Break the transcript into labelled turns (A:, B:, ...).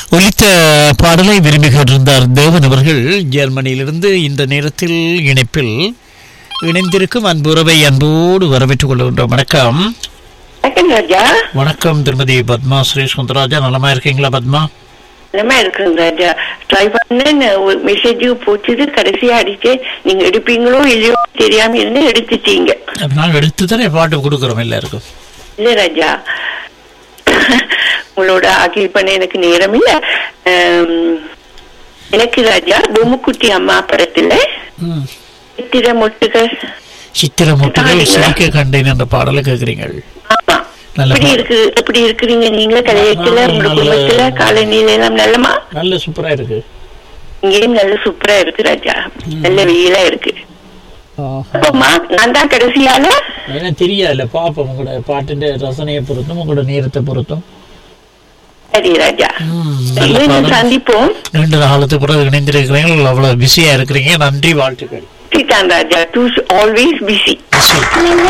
A: ஒலித்த பாடலை விரும்பி கேட்டிருந்தார் தேவன் அவர்கள் ஜெர்மனியிலிருந்து. இந்த நேரத்தில் இணைப்பில் இணைந்திருக்கும் அன்புறவை அன்போடு வரவேற்றுக் கொள்கின்றோம். வணக்கம்.
B: ராஜா.
A: வணக்கம் திருமதி பத்மா சுரேஷ் குந்தராஜா. நலமா இருக்கீங்களா பத்மா?
B: நலமா இருக்குங்க ராஜா. ட்ரை பண்ண ஒரு மெசேஜ் போச்சுது, கடைசியா அடிச்சு நீங்க எடுப்பீங்களோ இல்லையோ தெரியாம இருந்து எடுத்துட்டீங்க.
A: நாங்கள் எடுத்து தானே பாட்டு கொடுக்குறோம் எல்லாருக்கும். இல்ல
B: ராஜா, உங்களோட ஆகிய பண்ண எனக்கு நேரம் இல்ல. எனக்கு ராஜா பொம்முக்குட்டி அம்மா படத்துல சித்திர மொட்டுகள்
A: சிரிக்க கண்டேன் என்ற பாடலை கேட்கிறீங்க.
B: ஆமா, எப்படி இருக்கிறீங்க நீங்க? கலையத்துல உங்க குடும்பத்துல காலநிலை எல்லாம் நல்லமா?
A: நல்ல சூப்பரா இருக்கு.
B: இங்கேயும் நல்ல சூப்பரா இருக்கு ராஜா. நல்ல வெயிலா இருக்கு. நான் தான் கடைசியால
A: தெரியல பாப்போம். உங்களோட பாட்டு ரசனையை பொறுத்தும் உங்களோட நேரத்தை பொறுத்தும்.
B: சரி ராஜா, சந்திப்போம்.
A: நீண்ட காலத்துக்கு பிறகு இணைந்திருக்கிறீங்க. அவ்வளவு பிஸியா இருக்கிறீங்க. நன்றி, வாழ்த்துக்கள்.
B: ராஜா, ஆல்வேஸ் பிஸி.